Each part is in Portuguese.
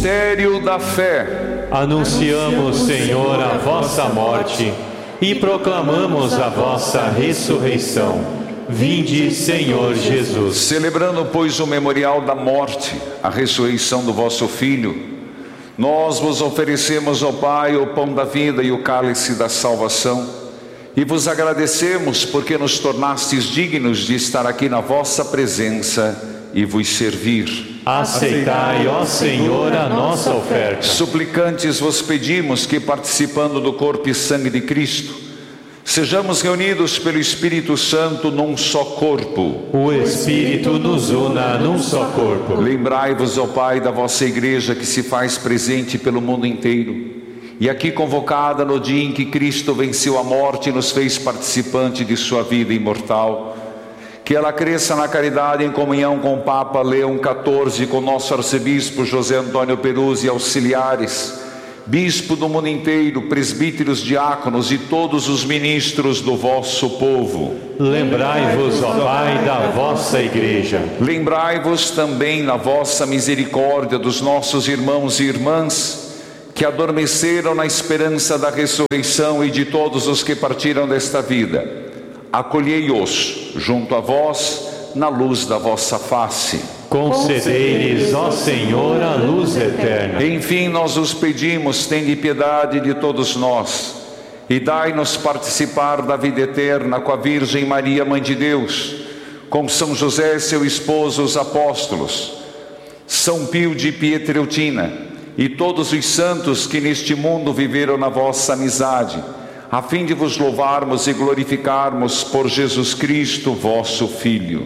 mistério da fé. Anunciamos, Senhor, a vossa morte e proclamamos a vossa ressurreição. Vinde, Senhor Jesus. Celebrando, pois, o memorial da morte, a ressurreição do vosso Filho, nós vos oferecemos, ó Pai, o pão da vida e o cálice da salvação, e vos agradecemos porque nos tornastes dignos de estar aqui na vossa presença e vos servir. Aceitai, ó Senhor, a nossa oferta. Suplicantes vos pedimos que, participando do corpo e sangue de Cristo, sejamos reunidos pelo Espírito Santo num só corpo. O Espírito nos una num só corpo. Lembrai-vos, ó Pai, da vossa igreja que se faz presente pelo mundo inteiro, e aqui convocada no dia em que Cristo venceu a morte e nos fez participante de sua vida imortal. Que ela cresça na caridade em comunhão com o Papa Leão XIV, com nosso arcebispo José Antônio Peruzzi e auxiliares, bispo do mundo inteiro, presbíteros, diáconos e todos os ministros do vosso povo. Lembrai-vos, ó Pai, da vossa igreja. Lembrai-vos também na vossa misericórdia dos nossos irmãos e irmãs que adormeceram na esperança da ressurreição e de todos os que partiram desta vida. Acolhei-os junto a vós na luz da vossa face. Concedei-lhes, ó Senhor, a luz eterna. Enfim, nós os pedimos, tende piedade de todos nós e dai-nos participar da vida eterna com a Virgem Maria, Mãe de Deus, com São José, seu esposo, os apóstolos, São Pio de Pietreutina e todos os santos que neste mundo viveram na vossa amizade, a fim de vos louvarmos e glorificarmos por Jesus Cristo, vosso Filho.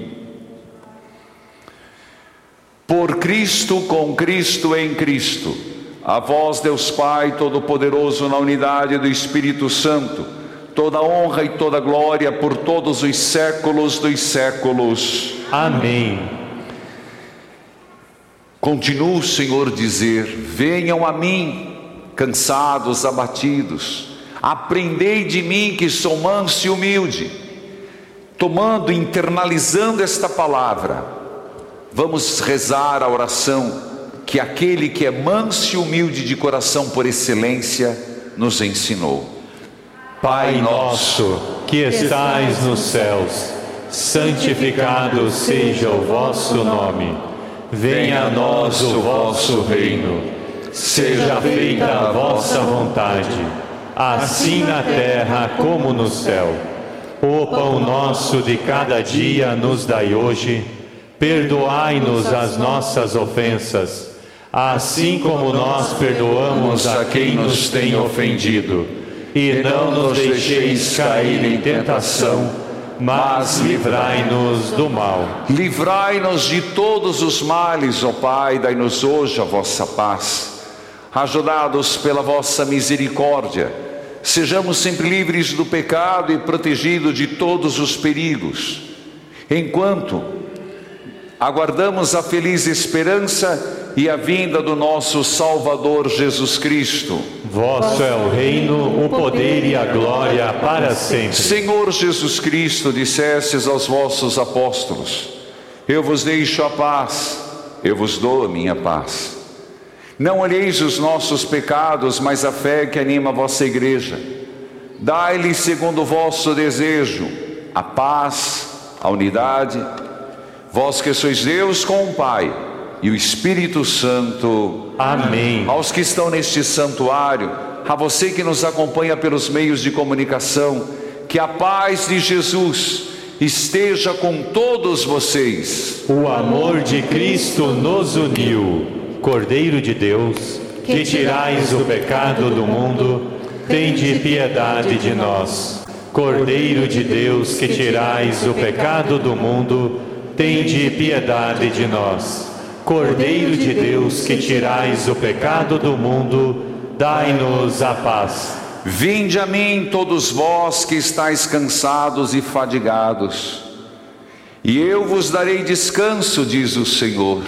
Por Cristo, com Cristo, em Cristo, a vós, Deus Pai Todo-Poderoso, na unidade do Espírito Santo, toda honra e toda glória por todos os séculos dos séculos. Amém. Continua o Senhor dizer: venham a mim, cansados, abatidos, aprendei de mim que sou manso e humilde. Tomando, internalizando esta palavra, vamos rezar a oração que aquele que é manso e humilde de coração por excelência nos ensinou. Pai nosso, que estais nos céus, santificado seja o vosso nome. Venha a nós o vosso reino. Seja feita a vossa vontade, assim na terra como no céu. O pão nosso de cada dia nos dai hoje. Perdoai-nos as nossas ofensas, assim como nós perdoamos a quem nos tem ofendido. E não nos deixeis cair em tentação, mas livrai-nos do mal. Livrai-nos de todos os males, ó Pai, dai-nos hoje a vossa paz. Ajudados pela vossa misericórdia, sejamos sempre livres do pecado e protegidos de todos os perigos, enquanto aguardamos a feliz esperança e a vinda do nosso Salvador Jesus Cristo. Vosso é o reino, o poder e a glória para sempre. Senhor Jesus Cristo, dissestes aos vossos apóstolos: eu vos deixo a paz, eu vos dou a minha paz. Não olheis os nossos pecados, mas a fé que anima a vossa igreja. Dai-lhe segundo o vosso desejo a paz, a unidade. Vós que sois Deus com o Pai e o Espírito Santo. Amém. Aos que estão neste santuário, a você que nos acompanha pelos meios de comunicação, que a paz de Jesus esteja com todos vocês. O amor de Cristo nos uniu. Cordeiro de Deus, que tirais o pecado do mundo, tende piedade de nós. Cordeiro de Deus, que tirais o pecado do mundo, tende piedade de nós. Cordeiro de Deus, que tirais o pecado do mundo, dai-nos a paz. Vinde a mim todos vós que estáis cansados e fadigados, e eu vos darei descanso, diz o Senhor.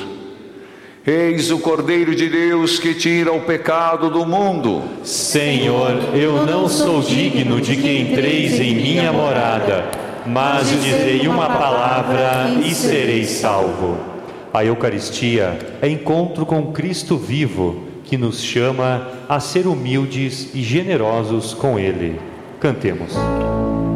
Eis o Cordeiro de Deus que tira o pecado do mundo. Senhor, eu não sou digno de que entreis em minha morada, mas dizei uma palavra e serei salvo. A Eucaristia é encontro com Cristo vivo, que nos chama a ser humildes e generosos com Ele. Cantemos.